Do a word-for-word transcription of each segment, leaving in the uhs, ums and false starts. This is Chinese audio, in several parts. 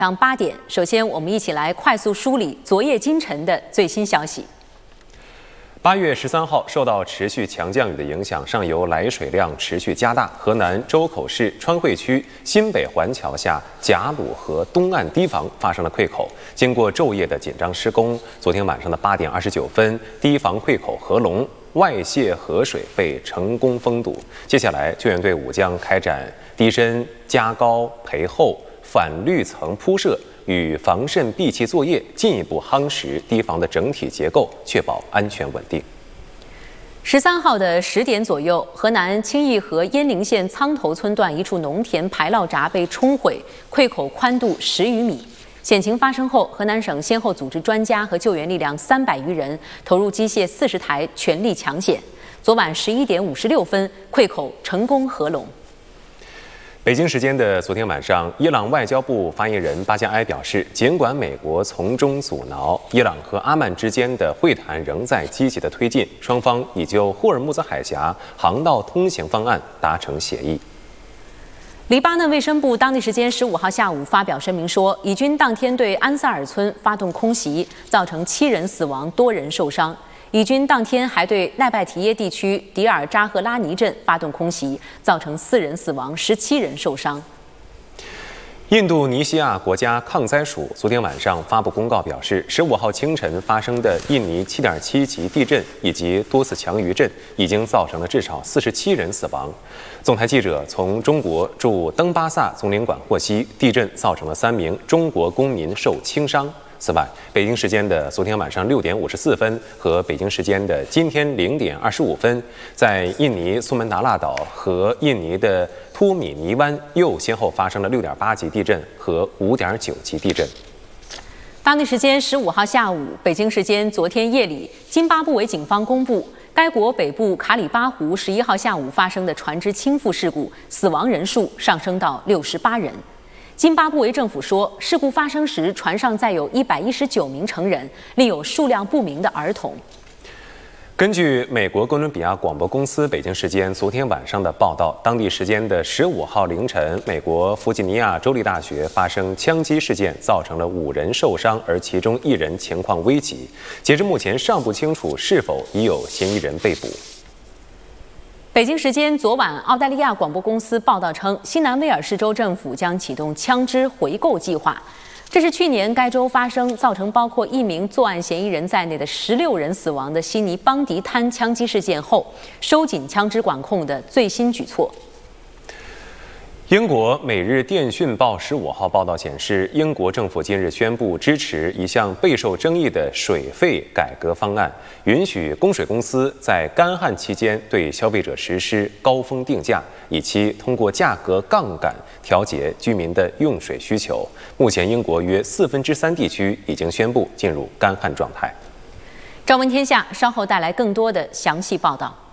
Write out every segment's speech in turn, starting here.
上八点，首先我们一起来快速梳理昨夜今晨的最新消息。 八月十三号，受到持续强降雨的影响，上游来水量持续加大，河南周口市川汇区新北环桥下贾鲁河东岸堤防发生了溃口。经过昼夜的紧张施工，昨天晚上的八点二十九分，堤防溃口合龙，外泄河水被成功封堵。接下来，救援队伍将开展堤深加高培厚、反滤层铺设与防渗闭气作业，进一步夯实堤防的整体结构，确保安全稳定。 十三号的十点左右，河南清义河鄢陵县苍头村段一处农田排涝闸被冲毁，溃口宽度十余米。险情发生后，河南省先后组织专家和救援力量三百余人，投入机械四十台，全力抢险。昨晚十一点五十六分，溃口成功合拢。 北京时间的昨天晚上，伊朗外交部发言人巴加埃表示，尽管美国从中阻挠，伊朗和阿曼之间的会谈仍在积极的推进，双方已就霍尔木兹海峡航道通行方案达成协议。 黎巴嫩卫生部当地时间十五号下午发表声明说，以军当天对安萨尔村发动空袭，造成七人死亡，多人受伤。以军当天还对奈拜提耶地区迪尔扎赫拉尼镇发动空袭，造成四人死亡，十七人受伤。 印度尼西亚国家抗灾署昨天晚上发布公告表示，十五号清晨发生的印尼七点七级地震以及多次强余震，已经造成了至少四十七人死亡。总台记者从中国驻登巴萨总领馆获悉，地震造成了三名中国公民受轻伤。此外，北京时间的昨天晚上六点五十四分和北京时间的今天零点二十五分，在印尼苏门答腊岛和印尼的托米尼湾又先后发生了六点八级地震和五点九级地震。 当地时间十五号下午，北京时间昨天夜里，津巴布韦警方公布，该国北部卡里巴湖十一号下午发生的船只倾覆事故，死亡人数上升到六十八人。津巴布韦政府说，事故发生时，船上载有一百一十九名成人，另有数量不明的儿童。 根据美国哥伦比亚广播公司北京时间昨天晚上的报道，当地时间的十五号凌晨，美国弗吉尼亚州立大学发生枪击事件，造成了五人受伤，而其中一人情况危急。截至目前，尚不清楚是否已有嫌疑人被捕。 北京时间昨晚，澳大利亚广播公司报道称，新南威尔士州政府将启动枪支回购计划。这是去年该州发生造成包括一名作案嫌疑人在内的十六人死亡的悉尼邦迪滩枪击事件后，收紧枪支管控的最新举措。 英国《每日电讯报》十五号报道显示，英国政府近日宣布支持一项备受争议的水费改革方案，允许供水公司在干旱期间对消费者实施高峰定价，以期通过价格杠杆调节居民的用水需求。目前，英国约四分之三地区已经宣布进入干旱状态。 朝闻天下稍后带来更多的详细报道。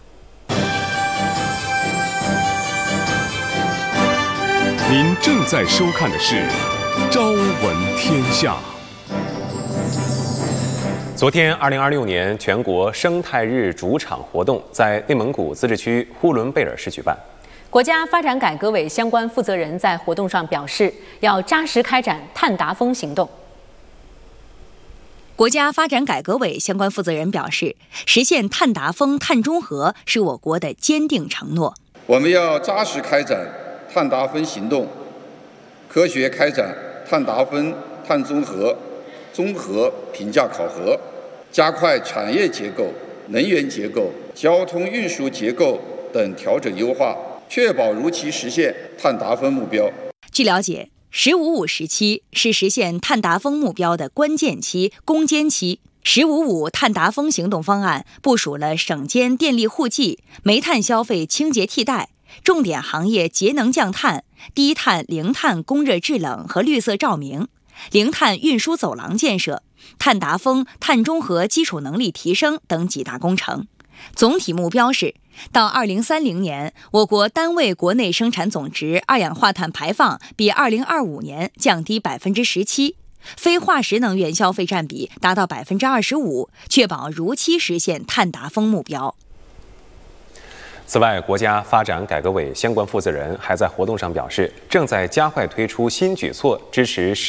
您正在收看的是《朝闻天下》。 昨天，二零二六年全国生态日主场活动在内蒙古自治区呼伦贝尔市举办。 国家发展改革委相关负责人在活动上表示，要扎实开展碳达峰行动。 国家发展改革委相关负责人表示，实现碳达峰、碳中和是我国的坚定承诺。 我们要扎实开展碳达峰行动，科学开展碳达峰、碳中和综合评价考核，加快产业结构、能源结构、交通运输结构等调整优化，确保如期实现碳达峰目标。 据了解，十五五时期是实现碳达峰目标的关键期、攻坚期。十五五碳达峰行动方案部署了省间电力互济、煤炭消费清洁替代、重点行业节能降碳、低碳、零碳供热制冷和绿色照明、零碳运输走廊建设、碳达峰、碳中和基础能力提升等几大工程。总体目标是，到二零三零年，我国单位国内生产总值二氧化碳排放比二零二五年降低百分之十七，非化石能源消费占比达到百分之二十五，确保如期实现碳达峰目标。 此外，国家发展改革委相关负责人还在活动上表示，正在加快推出新举措，支持实